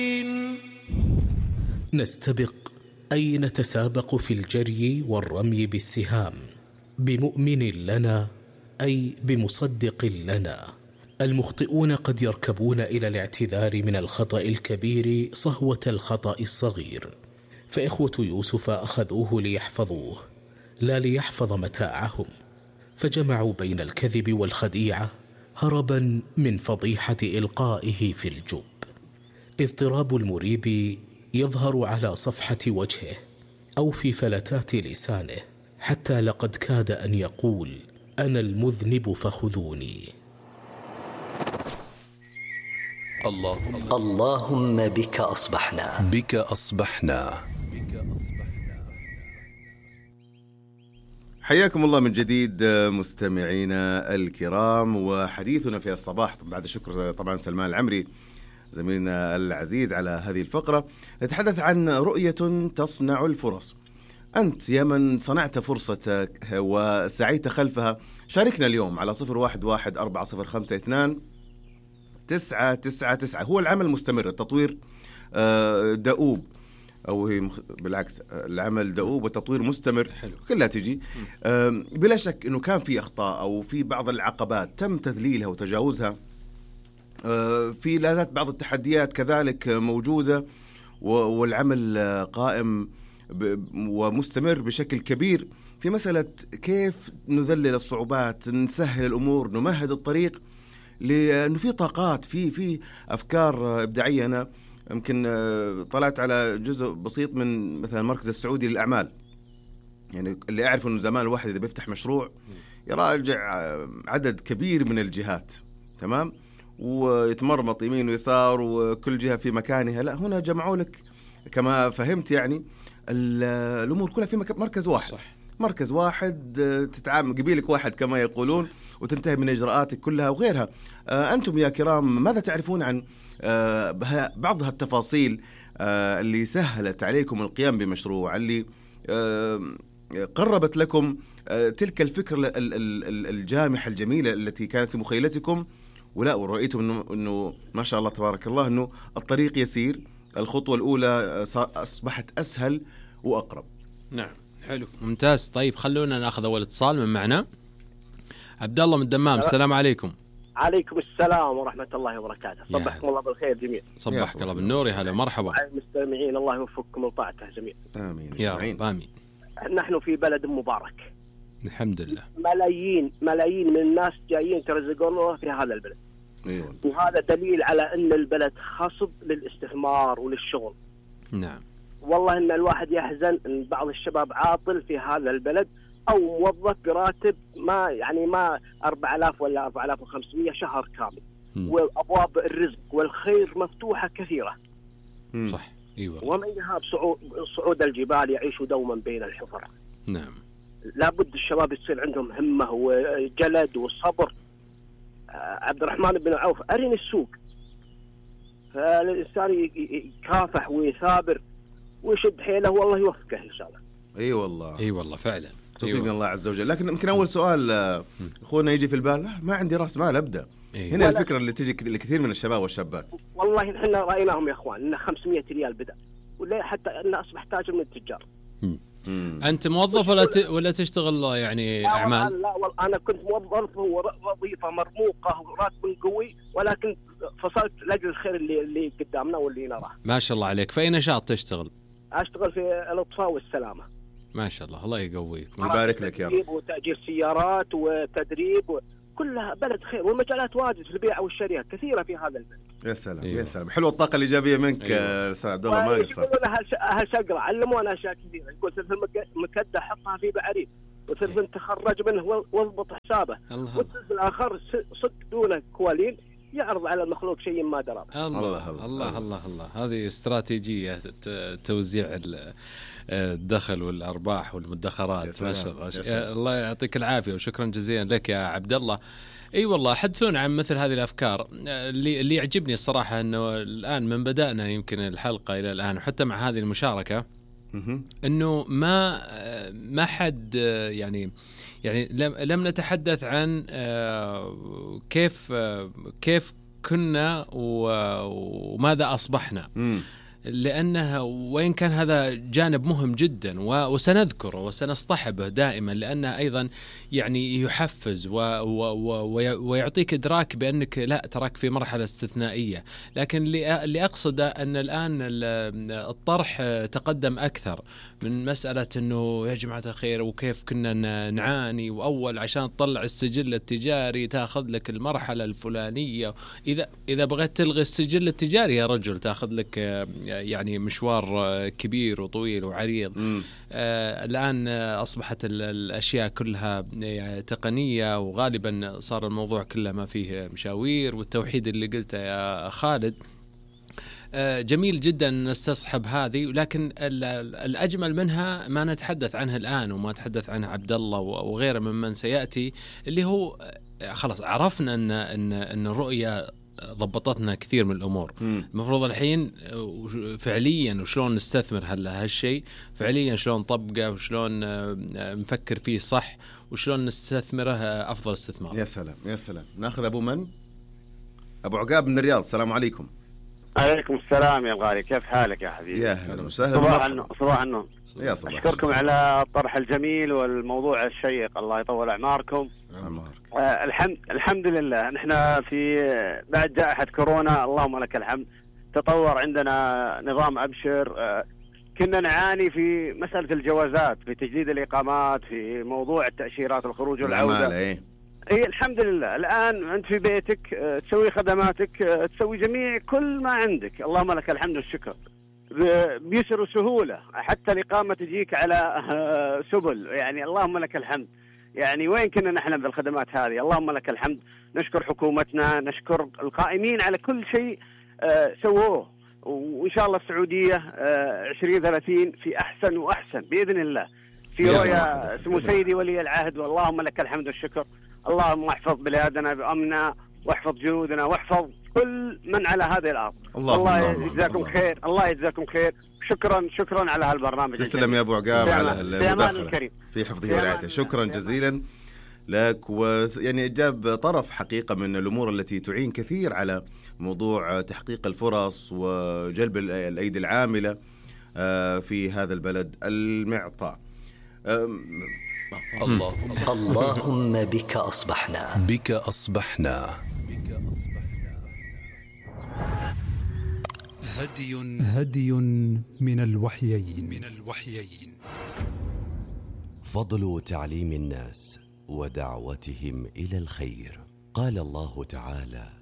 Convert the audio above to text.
نستبق أي نتسابق في الجري والرمي بالسهام، بمؤمن لنا أي بمصدق لنا. المخطئون قد يركبون إلى الاعتذار من الخطأ الكبير صهوة الخطأ الصغير، فإخوة يوسف أخذوه ليحفظوه لا ليحفظ متاعهم، فجمعوا بين الكذب والخديعة هربا من فضيحة إلقائه في الجب. اضطراب المريب يظهر على صفحة وجهه أو في فلتات لسانه، حتى لقد كاد أن يقول أنا المذنب فخذوني. اللهم بك أصبحنا. حياكم الله من جديد مستمعينا الكرام، وحديثنا في الصباح بعد شكر طبعا سلمان العمري زميلنا العزيز على هذه الفقرة. نتحدث عن رؤية تصنع الفرص. أنت يا من صنعت فرصتك وسعيت خلفها، شاركنا اليوم على 011-405-29999. هو العمل مستمر، التطوير دؤوب، أو هي بالعكس العمل دؤوب والتطوير مستمر. حلو. كلها تجي بلا شك أنه كان في أخطاء أو في بعض العقبات تم تذليلها وتجاوزها، في لا زالت بعض التحديات كذلك موجودة، والعمل قائم ومستمر بشكل كبير في مسألة كيف نذلل الصعوبات، نسهل الأمور، نمهد الطريق، لأنه في طاقات، في أفكار إبداعية. أنا يمكن طلعت على جزء بسيط من مثلا المركز السعودي للأعمال، يعني اللي أعرف أنه زمان الواحد إذا بيفتح مشروع يراجع عدد كبير من الجهات، تمام، ويتمرمط يمين ويسار وكل جهة في مكانها. لا، هنا جمعوا لك كما فهمت يعني الأمور كلها في مركز واحد. صح. مركز واحد، تتعامل قبيلك واحد كما يقولون، وتنتهي من إجراءاتك كلها وغيرها. أنتم يا كرام ماذا تعرفون عن بعض هالتفاصيل اللي سهلت عليكم القيام بمشروع، اللي قربت لكم تلك الفكرة الجامحة الجميلة التي كانت في مخيلتكم، ولا ورأيتم إنه ما شاء الله تبارك الله إنه الطريق يسير، الخطوة الأولى أصبحت أسهل وأقرب. نعم، حلو، ممتاز. طيب خلونا نأخذ أول اتصال من معنا. عبد الله من الدمام، السلام عليكم. عليكم السلام ورحمة الله وبركاته. صبحكم الله بالخير جميع. صبحك الله بالنور، يا هلا مرحبا. المستمعين الله يوفقكم لطاعته جميع. آمين يا رب آمين. نحن في بلد مبارك الحمد لله، ملايين من الناس جايين يترزقون في هذا البلد. أيوة. وهذا دليل على أن البلد خصب للاستثمار وللشغل. نعم. والله إن الواحد يحزن أن بعض الشباب عاطل في هذا البلد، أو موظف براتب ما 4000 ولا 4500 شهر كامل. وأبواب الرزق والخير مفتوحة كثيرة. صح. أيوة. ومن يهاب صعود الجبال يعيش دوما بين الحفر. نعم. لابد الشباب يصير عندهم همة وجلد وصبر. عبد الرحمن بن عوف أرني السوق، فالإنسان يكافح ويثابر ويشد حيله والله يوفقه إن شاء الله. أي والله، أي والله فعلا توفيق الله عز وجل. لكن يمكن أول سؤال أخونا يجي في البال، ما عندي رأس مال أبدأ. هنا الفكرة اللي تجي لكثير من الشباب والشابات. والله نحن رأيناهم يا أخوان إن 500 ريال بدأ، ولا حتى إن أصبح تاجر من التجار. أنت موظف ولا تشتغل يعني أعمال؟ لا والله أنا كنت موظف ووظيفة مرموقة وراتب قوي، ولكن فصلت لأجل الخير اللي قدامنا واللي نراه. ما شاء الله عليك. في أي نشاط تشتغل؟ أشتغل في الإطفاء والسلامة. ما شاء الله، الله يقويك ويبارك لك يا رب. وتأجير سيارات وتدريب كلها بلد خير، والمجالات واجد في البيع والشراء كثيرة في هذا البلد. يا سلام. أيوة. يا سلام، حلوة الطاقة الإيجابية منك أستاذ عبد الله. ما قصرت. أهل شقرة علمونا أشياء كثيرة. يقول سلف المكدة حطها في بعريف، وسلف تخرج منه واضبط حسابه، والسلف الآخر صد دونه كوالين يعرض على المخلوق شيء ما درى. الله الله الله الله. هذه استراتيجية توزيع الدخل والأرباح والمدخرات. ما شاء الله. الله يعطيك العافية وشكرا جزيلا لك يا عبد الله. اي والله، حدثونا عن مثل هذه الافكار. اللي يعجبني الصراحه انه الان من بدانا يمكن الحلقه الى الان وحتى مع هذه المشاركه انه ما حد يعني لم نتحدث عن كيف كنا وماذا أصبحنا. لأنه وإن كان هذا جانب مهم جدا وسنذكره وسنصطحبه دائما، لأنه أيضا يعني يحفز ويعطيك إدراك بأنك لا تراك في مرحلة استثنائية. لكن اللي أقصده أن الآن الطرح تقدم أكثر من مسألة أنه يا جماعة الخير وكيف كنا نعاني، وأول عشان تطلع السجل التجاري تأخذ لك المرحلة الفلانية، إذا بغيت تلغي السجل التجاري يا رجل تأخذ لك يعني مشوار كبير وطويل وعريض. الآن أصبحت الأشياء كلها تقنية، وغالبا صار الموضوع كله ما فيه مشاوير، والتوحيد اللي قلته يا خالد جميل جدا نستصحب هذه. لكن الأجمل منها ما نتحدث عنه الآن وما تحدث عنه عبد الله وغيره ممن سيأتي، اللي هو خلاص عرفنا أن الرؤية ضبطتنا كثير من الأمور. المفروض الحين فعليا وشلون نستثمر هالشيء فعليا، شلون نطبقه وشلون نفكر فيه صح وشلون نستثمره أفضل استثمار. يا سلام يا سلام. ناخذ أبو عقاب من الرياض. السلام عليكم. عليكم السلام يا الغالي، كيف حالك يا حبيبي؟ يا هلا وسهلا. صباح النور. يا صباح. أشكركم على الطرح الجميل والموضوع الشيق، الله يطول أعماركم. الحمد لله. نحن في بعد جائحة كورونا اللهم لك الحمد تطور عندنا نظام أبشر. كنا نعاني في مسألة الجوازات، في تجديد الإقامات، في موضوع التأشيرات الخروج والعودة. إيه الحمد لله الآن أنت في بيتك تسوي خدماتك، تسوي جميع كل ما عندك، اللهم لك الحمد والشكر بيسر وسهولة. حتى الإقامة تجيك على سبل، يعني اللهم لك الحمد. يعني وين كنا نحلم بالخدمات هذه؟ اللهم لك الحمد. نشكر حكومتنا، نشكر القائمين على كل شيء سووه، وإن شاء الله السعودية 2030 في أحسن وأحسن بإذن الله، في رؤيا سمو سيدي ولي العهد، واللهم لك الحمد والشكر. اللهم احفظ بلادنا بأمننا، واحفظ جنودنا، واحفظ كل من على هذه الأرض. الله يجزاكم خير، الله يجزاكم خير. شكرا على هالبرنامج. تسلم يا أبو عقاب على المداخلة في حفظه ورعايته. شكرا جزيلا لك. ويعني جاب طرف حقيقة من الأمور التي تعين كثير على موضوع تحقيق الفرص وجلب الأيدي العاملة في هذا البلد المعطاء. اللهم بك أصبحنا هدي من الوحيين. فضل تعليم الناس ودعوتهم إلى الخير. قال الله تعالى: